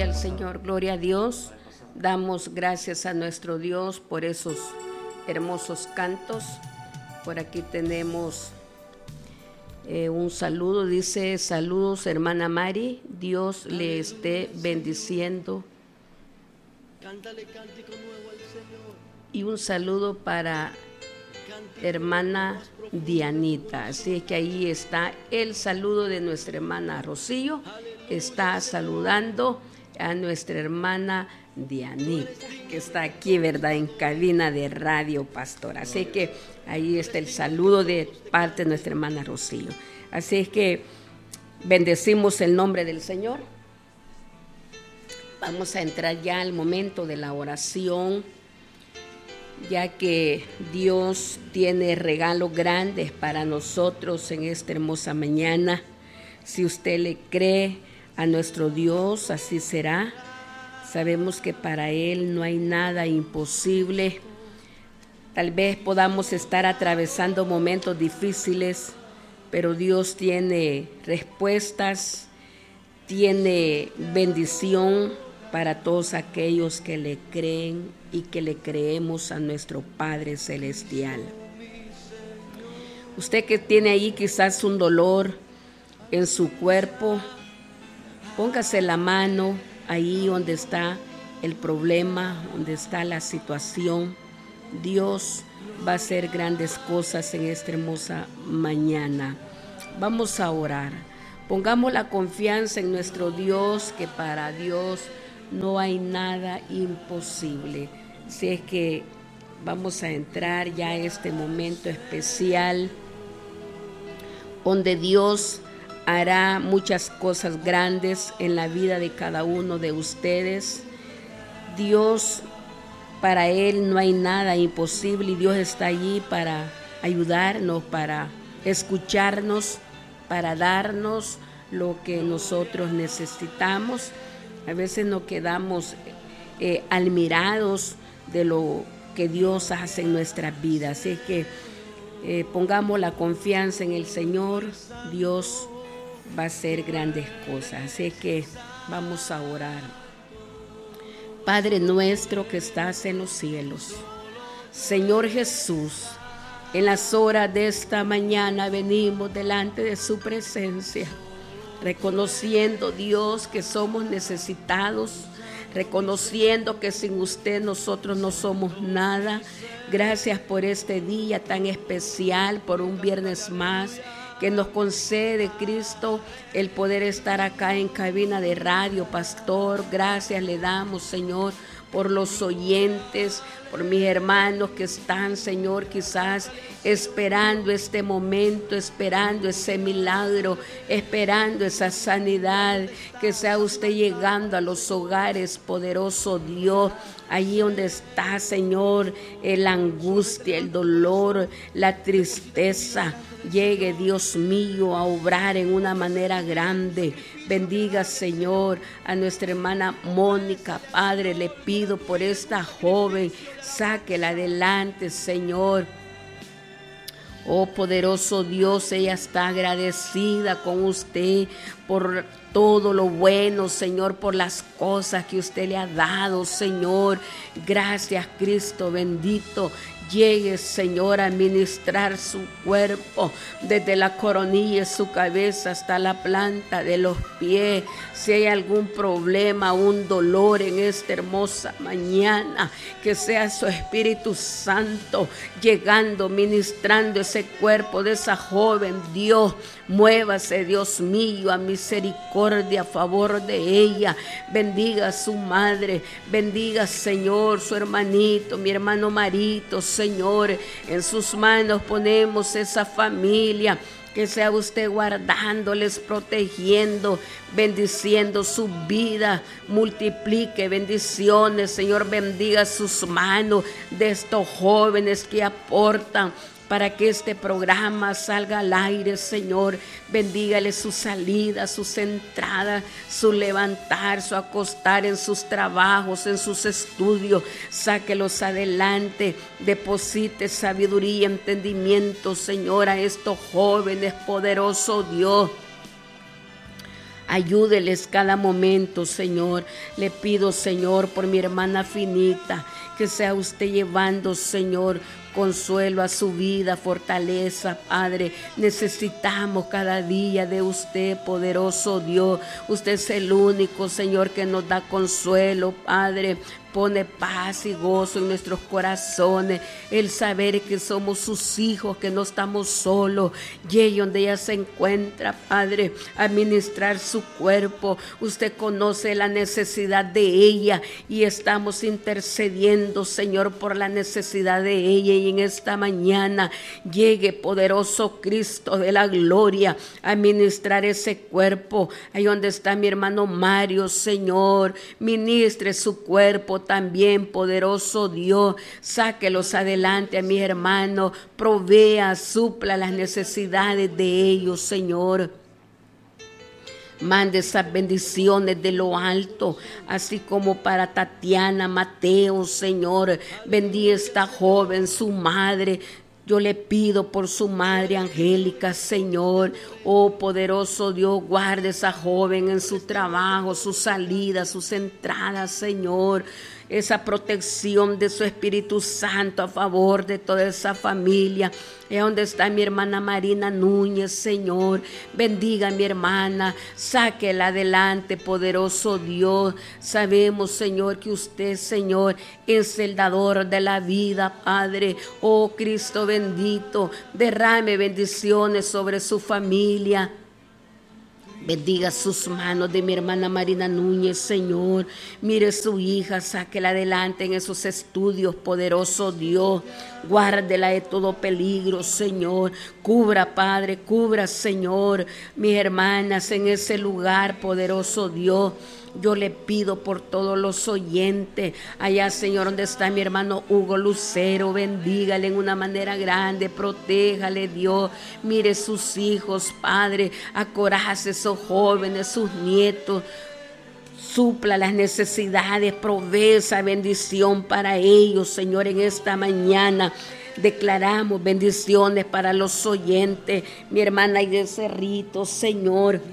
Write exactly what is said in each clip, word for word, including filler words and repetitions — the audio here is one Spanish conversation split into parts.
Gloria al Señor, gloria a Dios. Damos gracias a nuestro Dios por esos hermosos cantos. Por aquí tenemos eh, un saludo, dice: saludos hermana Mari, Dios le esté bendiciendo. Cántale cántico nuevo al Señor. Y un saludo para hermana Dianita. Así es que ahí está el saludo de nuestra hermana Rocío. Está saludando a nuestra hermana Dianita, que está aquí, ¿verdad?, en cabina de Radio Pastor. Así que ahí está el saludo de parte de nuestra hermana Rocío. Así es que bendecimos el nombre del Señor. Vamos a entrar ya al momento de la oración, ya que Dios tiene regalos grandes para nosotros en esta hermosa mañana. Si usted le cree a nuestro Dios, así será. Sabemos que para Él no hay nada imposible. Tal vez podamos estar atravesando momentos difíciles, pero Dios tiene respuestas, tiene bendición para todos aquellos que le creen y que le creemos a nuestro Padre Celestial. Usted que tiene ahí quizás un dolor en su cuerpo, póngase la mano ahí donde está el problema, donde está la situación. Dios va a hacer grandes cosas en esta hermosa mañana. Vamos a orar. Pongamos la confianza en nuestro Dios, que para Dios no hay nada imposible. Así es que vamos a entrar ya a este momento especial donde Dios hará muchas cosas grandes en la vida de cada uno de ustedes. Dios, para Él no hay nada imposible, y Dios está allí para ayudarnos, para escucharnos, para darnos lo que nosotros necesitamos. A veces nos quedamos eh, admirados de lo que Dios hace en nuestras vidas. Así que eh, pongamos la confianza en el Señor. Dios va a hacer grandes cosas. Así que vamos a orar. Padre nuestro que estás en los cielos, Señor Jesús, en las horas de esta mañana venimos delante de su presencia, reconociendo, Dios, que somos necesitados, reconociendo que sin usted nosotros no somos nada. Gracias por este día tan especial, por un viernes más que nos concede, Cristo, el poder estar acá en cabina de Radio Pastor. Gracias le damos, Señor, por los oyentes, por mis hermanos que están, Señor, quizás esperando este momento, esperando ese milagro, esperando esa sanidad, que sea usted llegando a los hogares, poderoso Dios, allí donde está, Señor, la angustia, el dolor, la tristeza. Llegue, Dios mío, a obrar en una manera grande. Bendiga, Señor, a nuestra hermana Mónica. Padre, le pido por esta joven, sáquela adelante, Señor. Oh poderoso Dios, ella está agradecida con usted por todo lo bueno, Señor, por las cosas que usted le ha dado, Señor. Gracias, Cristo bendito. Llegue, Señor, a ministrar su cuerpo desde la coronilla de su cabeza hasta la planta de los pies. Si hay algún problema, un dolor en esta hermosa mañana, que sea su Espíritu Santo llegando, ministrando ese cuerpo de esa joven. Dios, muévase, Dios mío, a misericordia a favor de ella. Bendiga a su madre, bendiga, Señor, su hermanito, mi hermano Marito, Señor. En sus manos ponemos esa familia. Que sea usted guardándoles, protegiendo, bendiciendo su vida. Multiplique bendiciones, Señor. Bendiga sus manos de estos jóvenes que aportan para que este programa salga al aire, Señor. Bendígale su salida, sus entradas, su levantar, su acostar en sus trabajos, en sus estudios. Sáquelos adelante, deposite sabiduría y entendimiento, Señor, a estos jóvenes, poderoso Dios. Ayúdeles cada momento, Señor. Le pido, Señor, por mi hermana Finita, que sea usted llevando, Señor, consuelo a su vida, fortaleza, Padre. Necesitamos cada día de usted, poderoso Dios. Usted es el único, Señor, que nos da consuelo, Padre. Pone paz y gozo en nuestros corazones, el saber que somos sus hijos, que no estamos solos. Llegue donde ella se encuentra, Padre, a ministrar su cuerpo. Usted conoce la necesidad de ella y estamos intercediendo, Señor, por la necesidad de ella. Y en esta mañana llegue, poderoso Cristo de la gloria, a ministrar ese cuerpo. Ahí donde está mi hermano Mario, Señor, ministre su cuerpo también, poderoso Dios. Sáquelos adelante a mis hermanos, provea, supla las necesidades de ellos, Señor. Mande esas bendiciones de lo alto, así como para Tatiana, Mateo, Señor. Bendiga esta joven, su madre. Yo le pido por su madre Angélica, Señor. Oh, poderoso Dios, guarde esa joven en su trabajo, sus salidas, sus entradas, Señor. Esa protección de su Espíritu Santo a favor de toda esa familia. Es donde está mi hermana Marina Núñez, Señor. Bendiga a mi hermana, sáquela adelante, poderoso Dios. Sabemos, Señor, que usted, Señor, es el dador de la vida, Padre. Oh, Cristo bendito, derrame bendiciones sobre su familia. Bendiga sus manos de mi hermana Marina Núñez, Señor. Mire su hija, sáquela adelante en esos estudios, poderoso Dios. Guárdela de todo peligro, Señor. Cubra, Padre, cubra, Señor, mis hermanas en ese lugar, poderoso Dios. Yo le pido por todos los oyentes, allá, Señor, donde está mi hermano Hugo Lucero, bendígale en una manera grande, protéjale, Dios. Mire sus hijos, Padre, acoraje esos jóvenes, sus nietos. Supla las necesidades, provee esa bendición para ellos, Señor, en esta mañana. Declaramos bendiciones para los oyentes, mi hermana Aide Cerrito, Señor.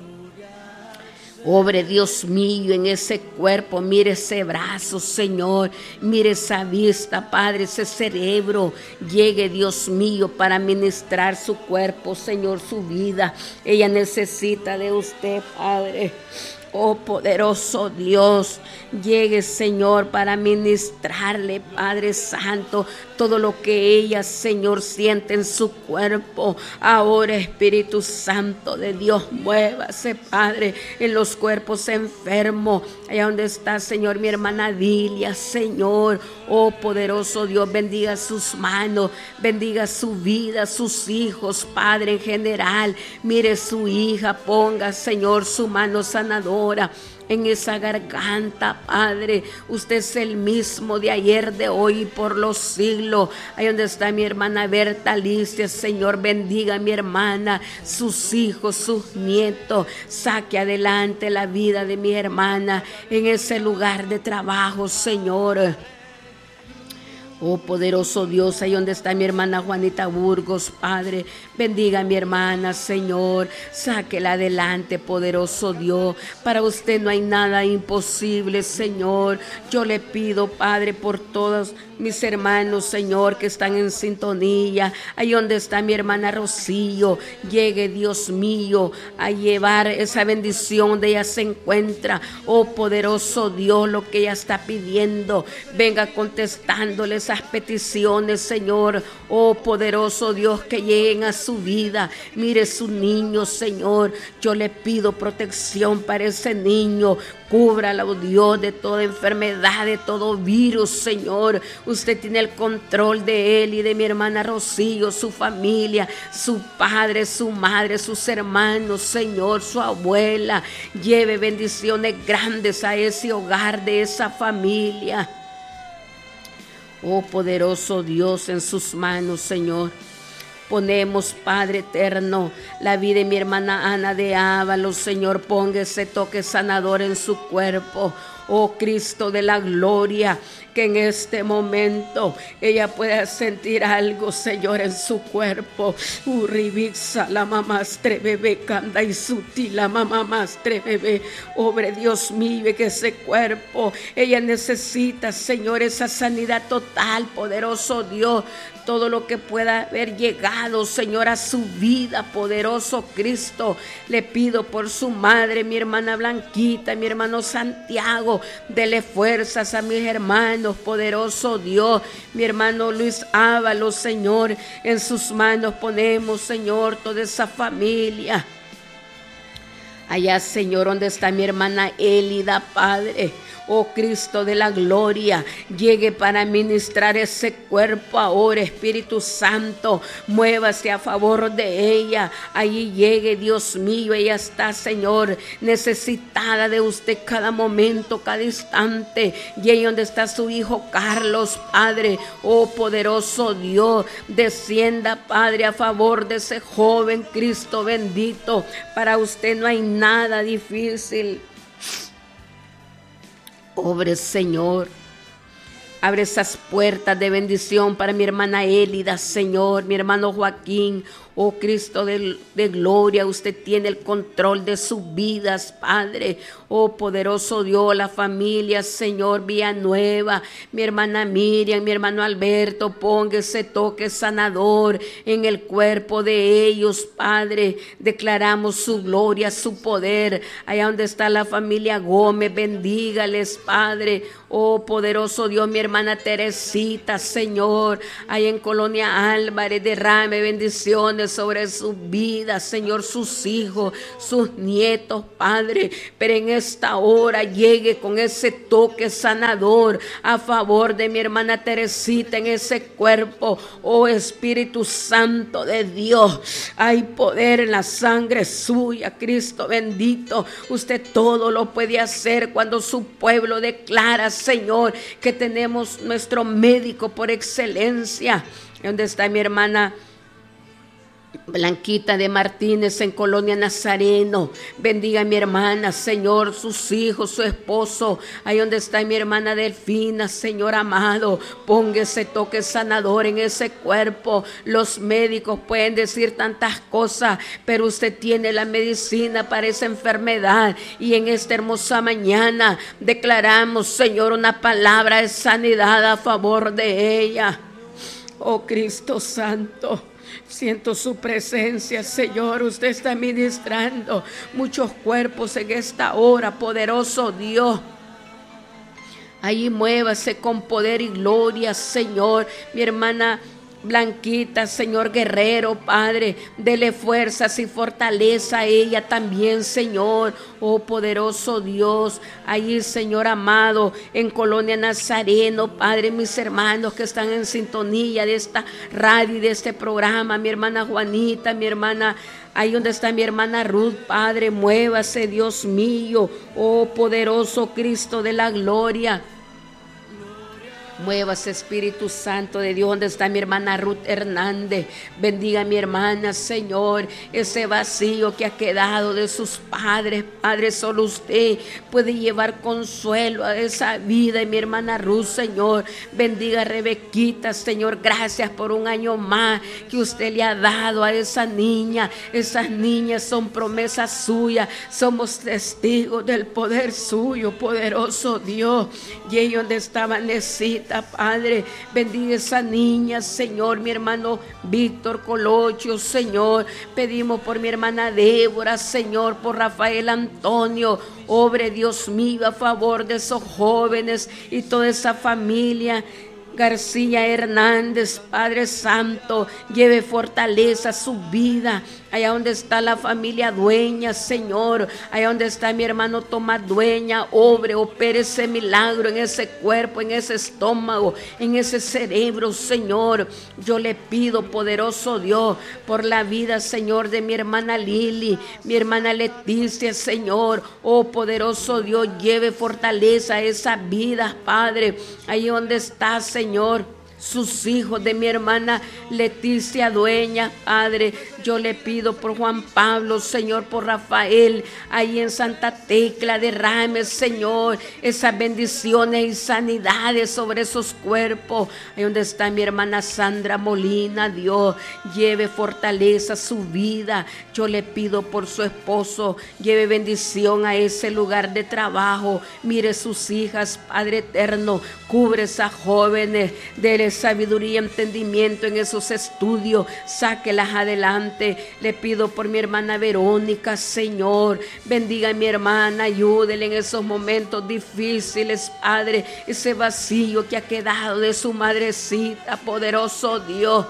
Obre, Dios mío, en ese cuerpo, mire ese brazo, Señor, mire esa vista, Padre, ese cerebro. Llegue, Dios mío, para ministrar su cuerpo, Señor, su vida. Ella necesita de usted, Padre. Oh, poderoso Dios, llegue, Señor, para ministrarle, Padre Santo, todo lo que ella, Señor, siente en su cuerpo. Ahora, Espíritu Santo de Dios, muévase, Padre, en los cuerpos enfermos. Allá donde está, Señor, mi hermana Dilia, Señor. Oh, poderoso Dios, bendiga sus manos, bendiga su vida, sus hijos, Padre, en general. Mire su hija, ponga, Señor, su mano sanadora en esa garganta, Padre. Usted es el mismo de ayer, de hoy y por los siglos. Ahí donde está mi hermana Berta Alicia, Señor, bendiga a mi hermana, sus hijos, sus nietos. Saque adelante la vida de mi hermana en ese lugar de trabajo, Señor. Oh, poderoso Dios, ahí donde está mi hermana Juanita Burgos, Padre, bendiga a mi hermana, Señor, sáquela adelante, poderoso Dios. Para usted no hay nada imposible, Señor. Yo le pido, Padre, por todos mis hermanos, Señor, que están en sintonía. Ahí donde está mi hermana Rocío, llegue, Dios mío, a llevar esa bendición donde ella se encuentra. Oh, poderoso Dios, lo que ella está pidiendo, venga contestándole esas peticiones, Señor. Oh, poderoso Dios, que lleguen a su vida. Mire su niño, Señor. Yo le pido protección para ese niño. Cúbralo, Dios, de toda enfermedad, de todo virus, Señor. Usted tiene el control de él y de mi hermana Rocío, su familia, su padre, su madre, sus hermanos, Señor, su abuela. Lleve bendiciones grandes a ese hogar de esa familia. Oh, poderoso Dios, en sus manos, Señor. Ponemos, Padre eterno, la vida de mi hermana Ana de Ábalos, Señor, ponga ese toque sanador en su cuerpo. Oh Cristo de la gloria, que en este momento ella pueda sentir algo, Señor, en su cuerpo. Uribixa la mamastre bebé canda y suti la mamá mastre bebé. Obre Dios mío, que ese cuerpo ella necesita, Señor, esa sanidad total, poderoso Dios. Todo lo que pueda haber llegado, Señor, a su vida, poderoso Cristo. Le pido por su madre, mi hermana Blanquita, mi hermano Santiago. Dele fuerzas a mis hermanos, poderoso Dios. Mi hermano Luis Ábalos, Señor, en sus manos ponemos, Señor, toda esa familia. Allá, Señor, donde está mi hermana Élida, Padre. Oh Cristo de la gloria, llegue para ministrar ese cuerpo ahora, Espíritu Santo, muévase a favor de ella. Allí llegue, Dios mío, ella está, Señor, necesitada de usted cada momento, cada instante. Y ahí donde está su hijo Carlos, Padre, oh poderoso Dios, descienda, Padre, a favor de ese joven, Cristo bendito. Para usted no hay nada difícil. Obre, Señor, abre esas puertas de bendición para mi hermana Élida, Señor, mi hermano Joaquín. Oh Cristo de, de gloria, usted tiene el control de sus vidas, Padre. Oh poderoso Dios, la familia, Señor, Villanueva, mi hermana Miriam, mi hermano Alberto, ponga ese toque sanador en el cuerpo de ellos, Padre. Declaramos su gloria, su poder. Allá donde está la familia Gómez, bendígales, Padre. Oh poderoso Dios, mi hermana Teresita, Señor, allá en Colonia Álvarez, derrame bendiciones sobre sus vidas, Señor, sus hijos, sus nietos, Padre. Pero en esta hora llegue con ese toque sanador a favor de mi hermana Teresita en ese cuerpo. Oh Espíritu Santo de Dios, hay poder en la sangre suya, Cristo bendito. Usted todo lo puede hacer cuando su pueblo declara, Señor, que tenemos nuestro médico por excelencia. ¿Dónde está mi hermana Blanquita de Martínez en Colonia Nazareno? Bendiga a mi hermana, Señor, sus hijos, su esposo. Ahí donde está mi hermana Delfina, Señor amado, ponga ese toque sanador en ese cuerpo. Los médicos pueden decir tantas cosas, pero usted tiene la medicina para esa enfermedad. Y en esta hermosa mañana declaramos, Señor, una palabra de sanidad a favor de ella. Oh Cristo Santo, siento su presencia, Señor. Usted está ministrando muchos cuerpos en esta hora, poderoso Dios. Ahí muévase con poder y gloria, Señor. Mi hermana Blanquita, Señor Guerrero, Padre, dele fuerzas y fortaleza a ella también, Señor. Oh poderoso Dios, ahí, Señor amado, en Colonia Nazareno, Padre, mis hermanos que están en sintonía de esta radio y de este programa, mi hermana Juanita, mi hermana, ahí donde está mi hermana Ruth, Padre, muévase, Dios mío. Oh poderoso Cristo de la gloria, muévase, Espíritu Santo de Dios. Donde está mi hermana Ruth Hernández, bendiga a mi hermana, Señor, ese vacío que ha quedado de sus padres, Padre, solo usted puede llevar consuelo a esa vida. Y mi hermana Ruth, Señor, bendiga a Rebequita, Señor, gracias por un año más que usted le ha dado a esa niña. Esas niñas son promesas suyas, somos testigos del poder suyo, poderoso Dios. Y ahí donde estaba necesita, Padre, bendiga esa niña, Señor, mi hermano Víctor Colocho, Señor, pedimos por mi hermana Débora, Señor, por Rafael Antonio. Obre, Dios mío, a favor de esos jóvenes y toda esa familia. García Hernández, Padre Santo, lleve fortaleza a su vida. Allá donde está la familia Dueña, Señor, allá donde está mi hermano Tomás Dueña, obre, opere ese milagro en ese cuerpo, en ese estómago, en ese cerebro, Señor. Yo le pido, poderoso Dios, por la vida, Señor, de mi hermana Lili, mi hermana Leticia, Señor. Oh, poderoso Dios, lleve fortaleza a esas vidas, Padre, ahí donde está, Señor. sus hijos, de mi hermana Leticia Dueña, Padre. Yo le pido por Juan Pablo, Señor, por Rafael, ahí en Santa Tecla, derrame, Señor, esas bendiciones y sanidades sobre esos cuerpos. Ahí donde está mi hermana Sandra Molina, Dios, lleve fortaleza a su vida. Yo le pido por su esposo, lleve bendición a ese lugar de trabajo. Mire sus hijas, Padre eterno, cubre esas jóvenes, de sabiduría y entendimiento en esos estudios, sáquelas adelante. Le pido por mi hermana Verónica, Señor, bendiga a mi hermana, ayúdele en esos momentos difíciles, Padre, ese vacío que ha quedado de su madrecita, poderoso Dios.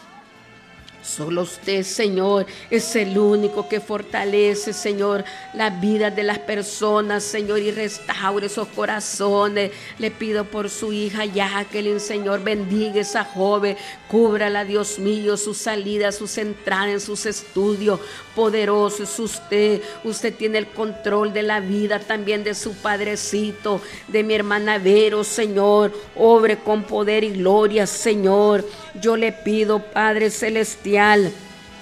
Solo usted, Señor, es el único que fortalece, Señor, la vida de las personas, Señor, y restaure esos corazones. Le pido por su hija Jacqueline, Señor, bendiga esa joven, cúbrala, Dios mío, su salida, sus entradas en sus estudios. Poderoso es usted, usted tiene el control de la vida también de su padrecito, de mi hermana Vero, Señor, obre con poder y gloria, Señor. Yo le pido, Padre celestial,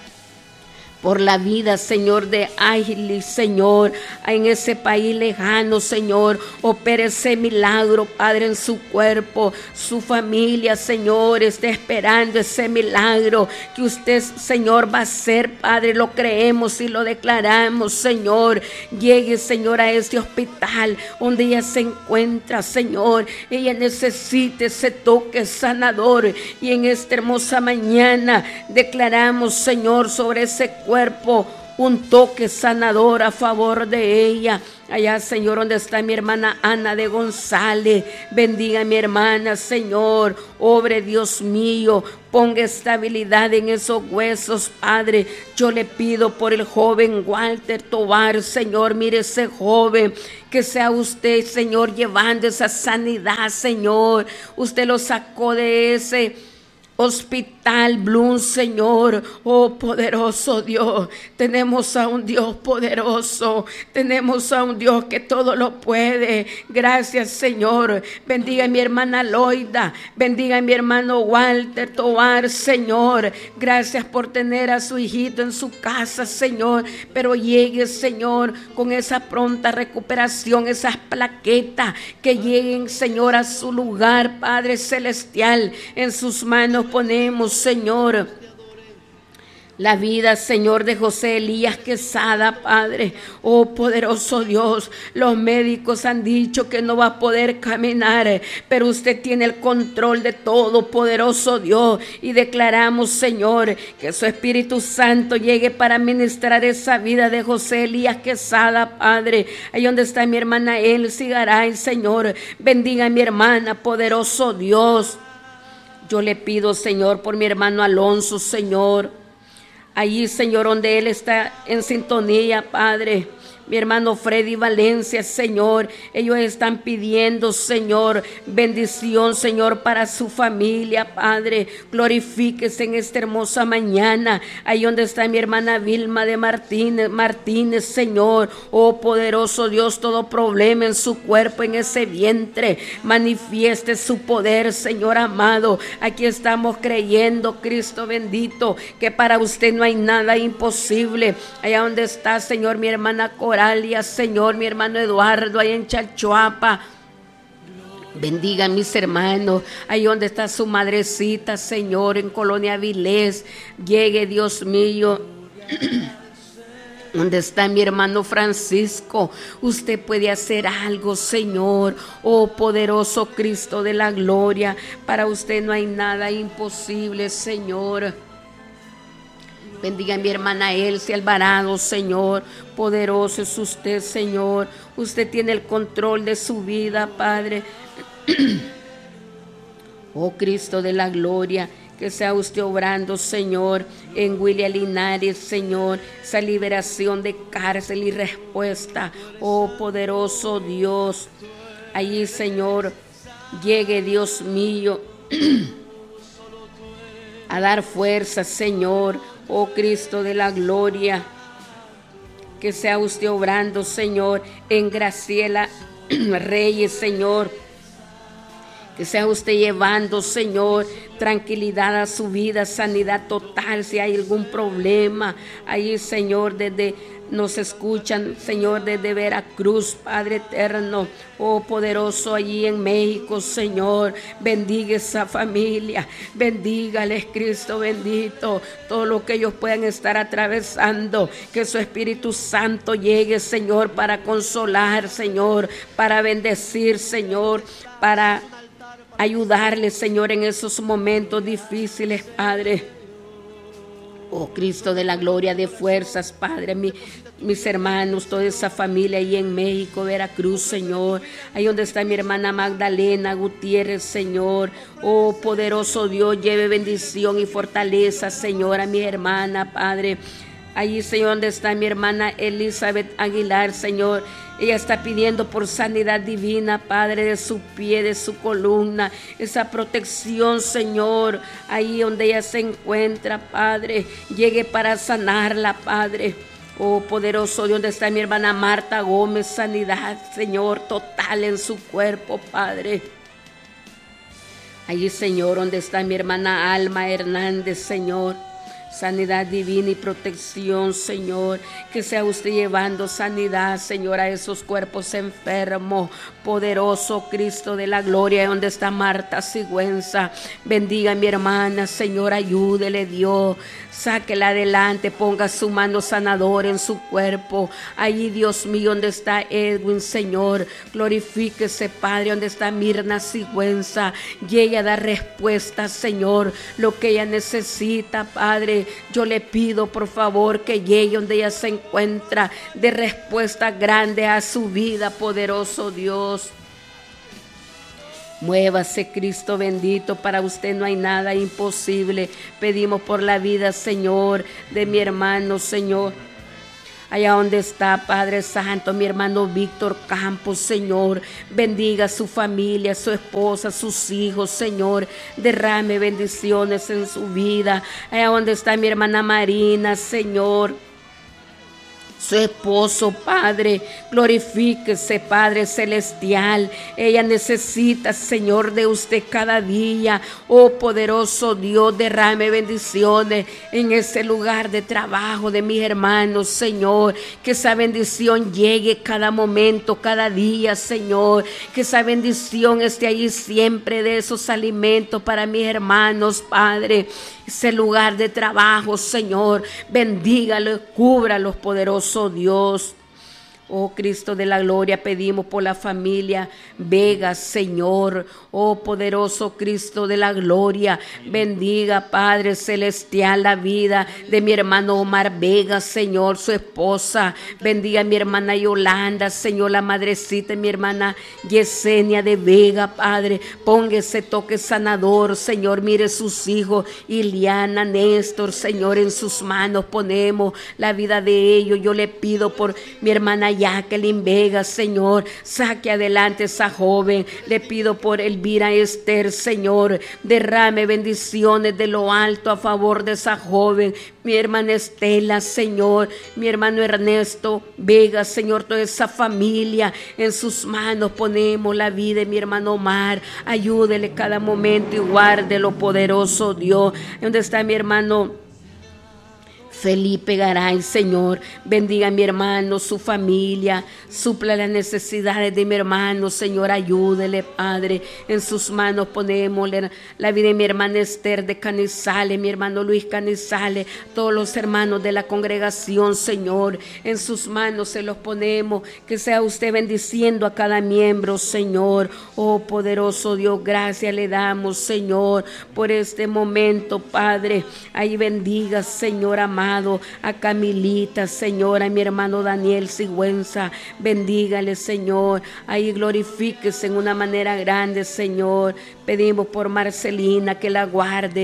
por la vida, Señor, de Ágilis, Señor, en ese país lejano, Señor, opere ese milagro, Padre, en su cuerpo, su familia, Señor, está esperando ese milagro que usted, Señor, va a hacer, Padre, lo creemos y lo declaramos, Señor. Llegue, Señor, a este hospital donde ella se encuentra, Señor, ella necesita ese toque sanador, y en esta hermosa mañana declaramos, Señor, sobre ese cuerpo un toque sanador a favor de ella. Allá, Señor, donde está mi hermana Ana de González, bendiga a mi hermana, Señor, obre, Dios mío, ponga estabilidad en esos huesos, Padre. Yo le pido por el joven Walter Tovar, Señor, mire ese joven, que sea usted, Señor, llevando esa sanidad, Señor. Usted lo sacó de ese Hospital Bloom, Señor, oh poderoso Dios. Tenemos a un Dios poderoso, tenemos a un Dios que todo lo puede. Gracias, Señor. Bendiga a mi hermana Loida, bendiga a mi hermano Walter Tovar, Señor. Gracias por tener a su hijito en su casa, Señor, pero llegue, Señor, con esa pronta recuperación, esas plaquetas que lleguen, Señor, a su lugar, Padre celestial. En sus manos ponemos, Señor, la vida, Señor, de José Elías Quesada, Padre. Oh poderoso Dios, los médicos han dicho que no va a poder caminar, pero usted tiene el control de todo, poderoso Dios, y declaramos, Señor, que su Espíritu Santo llegue para ministrar esa vida de José Elías Quesada, Padre. Ahí donde está mi hermana Elsie Garay, Señor, bendiga a mi hermana, poderoso Dios. Yo le pido, Señor, por mi hermano Alonso, Señor. Allí, Señor, donde él está en sintonía, Padre. Mi hermano Freddy Valencia, Señor, ellos están pidiendo, Señor, bendición, Señor, para su familia, Padre. Glorifíquese en esta hermosa mañana. Ahí donde está mi hermana Vilma de Martínez, Martínez, Señor. Oh, poderoso Dios, todo problema en su cuerpo, en ese vientre, manifieste su poder, Señor amado. Aquí estamos creyendo, Cristo bendito, que para usted no hay nada imposible. Allá donde está, Señor, mi hermana Cora, Señor, mi hermano Eduardo, ahí en Chalchuapa. Bendiga a mis hermanos, ahí donde está su madrecita, Señor, en Colonia Avilés. Llegue, Dios mío, donde está mi hermano Francisco. Usted puede hacer algo, Señor. Oh poderoso Cristo de la gloria, para usted no hay nada imposible, Señor. Bendiga a mi hermana Elsie Alvarado, Señor. Poderoso es usted, Señor. Usted tiene el control de su vida, Padre. Oh Cristo de la gloria, que sea usted obrando, Señor, en William Linares, Señor, esa liberación de cárcel y respuesta. Oh poderoso Dios, allí, Señor, llegue, Dios mío, a dar fuerza, Señor. Oh Cristo de la gloria, que sea usted obrando, Señor, en Graciela Reyes, Señor. Que sea usted llevando, Señor, tranquilidad a su vida, sanidad total. Si hay algún problema, ahí, Señor, desde nos escuchan, Señor, desde Veracruz, Padre eterno, oh poderoso, allí en México, Señor, bendiga esa familia, bendígales, Cristo bendito, todo lo que ellos puedan estar atravesando, que su Espíritu Santo llegue, Señor, para consolar, Señor, para bendecir, Señor, para ayudarles, Señor, en esos momentos difíciles, Padre. Oh Cristo de la gloria, de fuerzas, Padre, mi, mis hermanos, toda esa familia ahí en México, Veracruz, Señor, ahí donde está mi hermana Magdalena Gutiérrez, Señor, oh poderoso Dios, lleve bendición y fortaleza, Señor, a mi hermana, Padre. Allí, Señor, donde está mi hermana Elizabeth Aguilar, Señor. Ella está pidiendo por sanidad divina, Padre, de su pie, de su columna. Esa protección, Señor, ahí donde ella se encuentra, Padre. Llegue para sanarla, Padre. Oh, poderoso Dios, donde está mi hermana Marta Gómez. Sanidad, Señor, total en su cuerpo, Padre. Allí, Señor, donde está mi hermana Alma Hernández, Señor. Sanidad divina y protección, Señor, que sea usted llevando sanidad, Señor, a esos cuerpos enfermos. Poderoso Cristo de la gloria, donde está Marta Sigüenza, bendiga a mi hermana, Señor, ayúdele Dios, sáquela adelante, ponga su mano sanadora en su cuerpo. Allí, Dios mío, donde está Edwin, Señor, glorifíquese, Padre, donde está Mirna Sigüenza, llegue a dar respuesta, Señor, lo que ella necesita, Padre. Yo le pido, por favor, que llegue donde ella se encuentra, de respuesta grande a su vida, poderoso Dios. Muévase, Cristo bendito, para usted no hay nada imposible. Pedimos por la vida, Señor, de mi hermano, Señor. Allá donde está, Padre Santo, mi hermano Víctor Campos, Señor, bendiga a su familia, a su esposa, a sus hijos, Señor, derrame bendiciones en su vida. Allá donde está mi hermana Marina, Señor, su esposo, Padre, glorifíquese, Padre celestial. Ella necesita, Señor, de usted cada día. Oh poderoso Dios, derrame bendiciones en ese lugar de trabajo de mis hermanos, Señor. Que esa bendición llegue cada momento, cada día, Señor. Que esa bendición esté allí siempre, de esos alimentos para mis hermanos, Padre. Ese lugar de trabajo, Señor, bendígalo, cúbralo, poderoso Dios. Oh Cristo de la gloria, pedimos por la familia Vega, Señor. Oh poderoso Cristo de la gloria, bendiga, Padre celestial, la vida de mi hermano Omar Vega, Señor, su esposa. Bendiga a mi hermana Yolanda, Señor, la madrecita, mi hermana Yesenia de Vega, Padre. Ponga ese toque sanador, Señor. Mire sus hijos, Iliana, Néstor, Señor, en sus manos ponemos la vida de ellos. Yo le pido por mi hermana Jacqueline Vega, Señor, saque adelante esa joven. Le pido por Elvira Esther, Señor, derrame bendiciones de lo alto a favor de esa joven. Mi hermana Estela, Señor, mi hermano Ernesto Vega, Señor, toda esa familia en sus manos ponemos la vida de mi hermano Omar. Ayúdele cada momento y guárdelo, poderoso Dios. ¿Dónde está mi hermano Felipe Garay, Señor? Bendiga a mi hermano, su familia, supla las necesidades de mi hermano, Señor, ayúdele, Padre. En sus manos ponemos la vida de mi hermana Esther de Canizales, mi hermano Luis Canizales, todos los hermanos de la congregación, Señor, en sus manos se los ponemos. Que sea usted bendiciendo a cada miembro, Señor. Oh poderoso Dios, gracias le damos, Señor, por este momento, Padre. Ahí bendiga, Señor amado, a Camilita, Señor, a mi hermano Daniel Sigüenza, bendígale, Señor, ahí glorifíquese en una manera grande, Señor. Pedimos por Marcelina, que la guarde.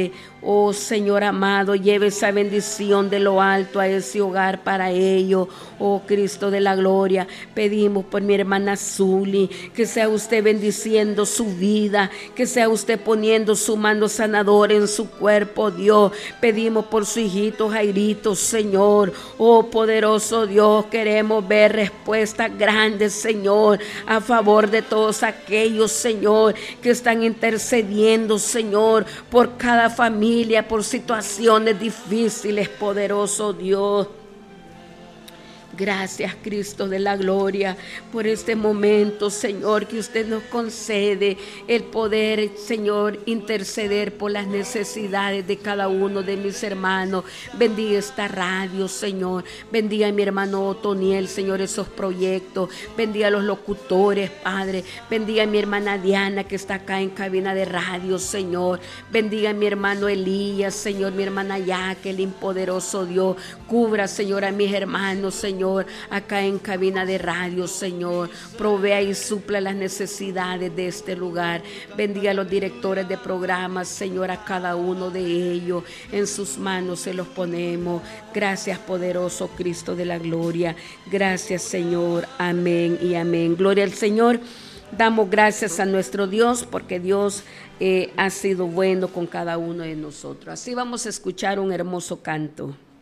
Oh Señor amado, lleve esa bendición de lo alto a ese hogar para ello. Oh Cristo de la gloria, pedimos por mi hermana Zuli, que sea usted bendiciendo su vida, que sea usted poniendo su mano sanadora en su cuerpo, Dios. Pedimos por su hijito Jairito, Señor. Oh poderoso Dios, queremos ver respuestas grandes, Señor, a favor de todos aquellos, Señor, que están intercediendo, Señor, por cada familia, por situaciones difíciles, poderoso Dios. Gracias, Cristo de la gloria, por este momento, Señor, que usted nos concede el poder, Señor, interceder por las necesidades de cada uno de mis hermanos. Bendiga esta radio, Señor. Bendiga a mi hermano Otoniel, Señor, esos proyectos. Bendiga a los locutores, Padre. Bendiga a mi hermana Diana, que está acá en cabina de radio, Señor. Bendiga a mi hermano Elías, Señor, mi hermana Jacqueline, poderoso Dios. Cubra, Señor, a mis hermanos, Señor, acá en cabina de radio, Señor. Provea y supla las necesidades de este lugar. Bendiga a los directores de programas, Señor, a cada uno de ellos. En sus manos se los ponemos. Gracias, poderoso Cristo de la gloria. Gracias, Señor. Amén y amén. Gloria al Señor. Damos gracias a nuestro Dios porque Dios eh, ha sido bueno con cada uno de nosotros. Así vamos a escuchar un hermoso canto.